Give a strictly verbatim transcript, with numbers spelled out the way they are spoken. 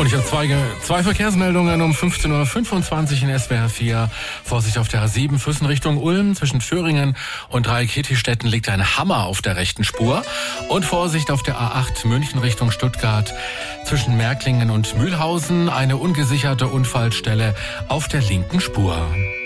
Und ich habe zwei, zwei Verkehrsmeldungen um fünfzehn Uhr fünfundzwanzig in S W R vier. Vorsicht auf der A sieben Füssen Richtung Ulm. Zwischen Föhringen und Dreieck-Hittistetten liegt ein Hammer auf der rechten Spur. Und Vorsicht auf der A acht München Richtung Stuttgart. Zwischen Märklingen und Mühlhausen eine ungesicherte Unfallstelle auf der linken Spur.